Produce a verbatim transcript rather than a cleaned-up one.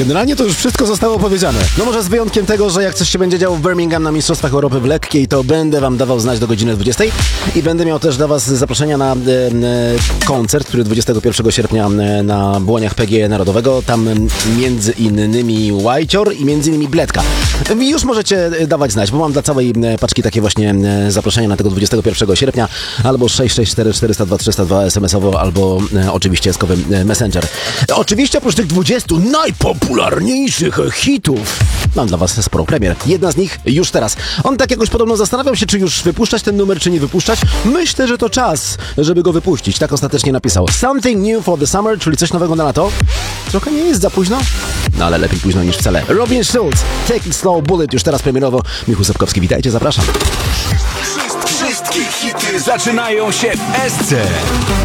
Generalnie to już wszystko zostało powiedziane. No może z wyjątkiem tego, że jak coś się będzie działo w Birmingham na Mistrzostwach Europy w lekkiej, to będę wam dawał znać do godziny dwudziestej i będę miał też dla was zaproszenia na e, e, koncert, który dwudziestego pierwszego sierpnia e, na Błoniach P G E Narodowego. Tam e, między innymi Łajcior i między innymi Bledka. I już możecie dawać znać, bo mam dla całej e, paczki takie właśnie e, zaproszenia na tego dwudziestego pierwszego sierpnia, albo sześć sześć cztery cztery zero dwa trzysta dwa es em esowo, albo e, oczywiście eskowy e, Messenger. Oczywiście oprócz tych dwudziestu najpopularniejszych hitów mam dla was sporo premier. Jedna z nich już teraz. On tak jakoś podobno zastanawiał się, czy już wypuszczać ten numer, czy nie wypuszczać. Myślę, że to czas, żeby go wypuścić. Tak ostatecznie napisał. Something new for the summer, czyli coś nowego na lato. Trochę nie jest za późno, no ale lepiej późno niż wcale. Robin Schulz, Take It Slow, Bullet, już teraz premierowo. Michał Sapkowski, witajcie, zapraszam. Wszystkie hity zaczynają się w S C.